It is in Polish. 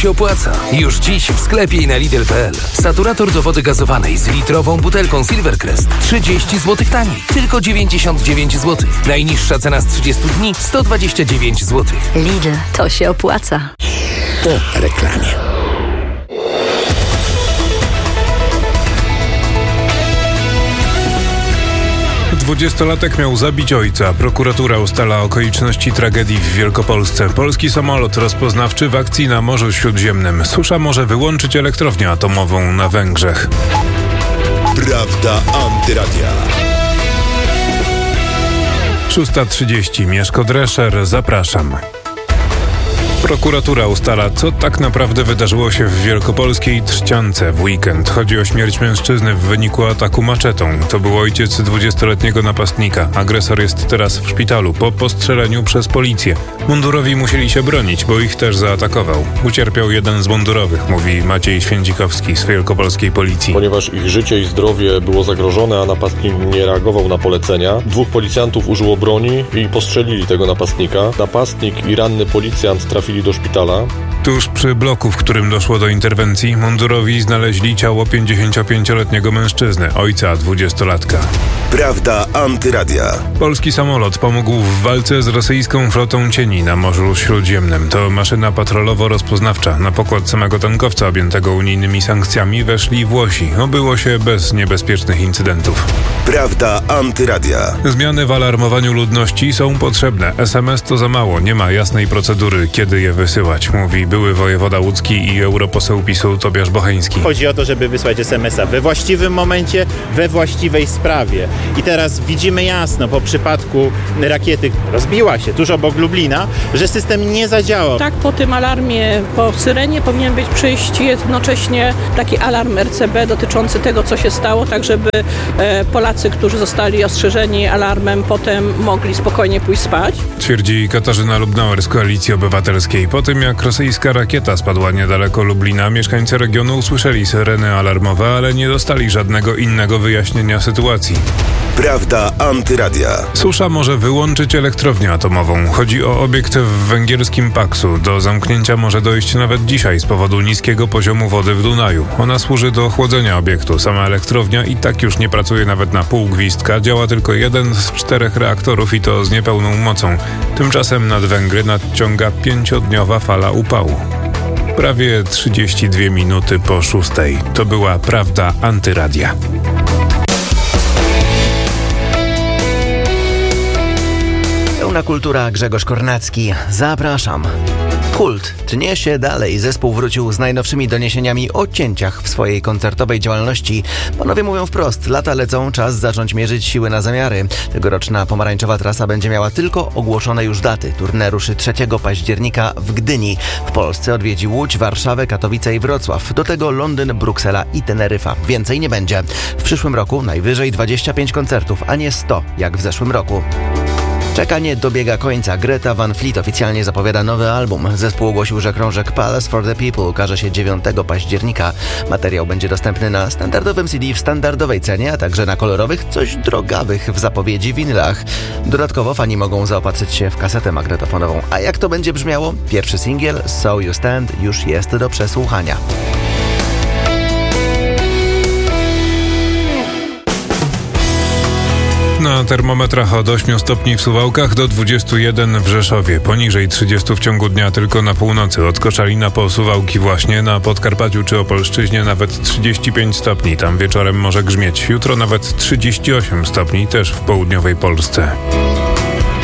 się opłaca. Już dziś w sklepie i na Lidl.pl. Saturator do wody gazowanej z litrową butelką Silvercrest 30 zł taniej. Tylko 99 zł. Najniższa cena z 30 dni 129 zł. Lidl, to się opłaca. Po reklamie. Dwudziestolatek miał zabić ojca. Prokuratura ustala okoliczności tragedii w Wielkopolsce. Polski samolot rozpoznawczy w akcji na Morzu Śródziemnym. Susza może wyłączyć elektrownię atomową na Węgrzech. Prawda Antyradia. 6:30. Mieszko Drescher. Zapraszam. Prokuratura ustala, co tak naprawdę wydarzyło się w wielkopolskiej Trzciance w weekend. Chodzi o śmierć mężczyzny w wyniku ataku maczetą. To był ojciec 20-letniego napastnika. Agresor jest teraz w szpitalu po postrzeleniu przez policję. Mundurowi musieli się bronić, bo ich też zaatakował. Ucierpiał jeden z mundurowych, mówi Maciej Święcikowski z wielkopolskiej policji. Ponieważ ich życie i zdrowie było zagrożone, a napastnik nie reagował na polecenia, 2 policjantów użyło broni i postrzelili tego napastnika. Napastnik i ranny policjant trafili do szpitala. Tuż przy bloku, w którym doszło do interwencji, mundurowi znaleźli ciało 55-letniego mężczyzny, ojca 20-latka. Prawda Antyradia. Polski samolot pomógł w walce z rosyjską flotą cieni na Morzu Śródziemnym. To maszyna patrolowo-rozpoznawcza. Na pokład samego tankowca objętego unijnymi sankcjami weszli Włosi. Obyło się bez niebezpiecznych incydentów. Prawda Antyradia. Zmiany w alarmowaniu ludności są potrzebne. SMS to za mało. Nie ma jasnej procedury, kiedy je wysyłać, mówi były wojewoda łódzki i europoseł PiS-u Tobiasz Bocheński. Chodzi o to, żeby wysłać SMS-a we właściwym momencie, we właściwej sprawie. I teraz widzimy jasno po przypadku rakiety, rozbiła się tuż obok Lublina, że system nie zadziałał. Tak, po tym alarmie, po syrenie powinien być przyjść jednocześnie taki alarm RCB dotyczący tego, co się stało, tak żeby Polacy, którzy zostali ostrzeżeni alarmem, potem mogli spokojnie pójść spać. Twierdzi Katarzyna Lubnauer z Koalicji Obywatelskiej. Po tym, jak rosyjska rakieta spadła niedaleko Lublina, mieszkańcy regionu usłyszeli syreny alarmowe, ale nie dostali żadnego innego wyjaśnienia sytuacji. Prawda Antyradia. Susza może wyłączyć elektrownię atomową. Chodzi o obiekt w węgierskim Paksu. Do zamknięcia może dojść nawet dzisiaj z powodu niskiego poziomu wody w Dunaju. Ona służy do chłodzenia obiektu. Sama elektrownia i tak już nie pracuje nawet na pół gwizdka. Działa tylko jeden z 4 reaktorów i to z niepełną mocą. Tymczasem nad Węgry nadciąga 5-dniowa fala upału. Prawie 32 minuty po 6. To była Prawda Antyradia. Pełna kultura, Grzegorz Kornacki. Zapraszam. Kult tnie się dalej. Zespół wrócił z najnowszymi doniesieniami o cięciach w swojej koncertowej działalności. Panowie mówią wprost, lata lecą, czas zacząć mierzyć siły na zamiary. Tegoroczna pomarańczowa trasa będzie miała tylko ogłoszone już daty. Tournée ruszy 3 października w Gdyni. W Polsce odwiedzi Łódź, Warszawę, Katowice i Wrocław. Do tego Londyn, Bruksela i Teneryfa. Więcej nie będzie. W przyszłym roku najwyżej 25 koncertów, a nie 100 jak w zeszłym roku. Czekanie dobiega końca. Greta Van Fleet oficjalnie zapowiada nowy album. Zespół ogłosił, że krążek Palace for the People ukaże się 9 października. Materiał będzie dostępny na standardowym CD w standardowej cenie, a także na kolorowych, coś drogawych w zapowiedzi winylach. Dodatkowo fani mogą zaopatrzyć się w kasetę magnetofonową. A jak to będzie brzmiało? Pierwszy singiel So You Stand już jest do przesłuchania. Na termometrach od 8 stopni w Suwałkach do 21 w Rzeszowie. Poniżej 30 w ciągu dnia tylko na północy. Od Koszalina po Suwałki właśnie. Na Podkarpaciu czy Opolszczyźnie nawet 35 stopni. Tam wieczorem może grzmieć. Jutro nawet 38 stopni też w południowej Polsce.